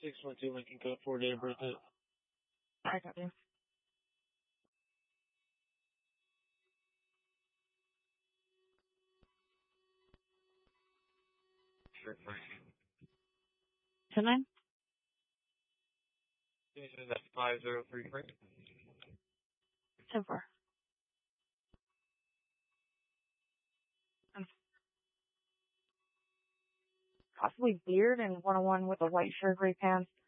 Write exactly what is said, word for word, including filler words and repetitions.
six one two Lincoln Code four date of birth. I got you. Sure. Ten nine? That's five zero three three. Ten four. Possibly beard and one oh one with a white shirt, gray pants,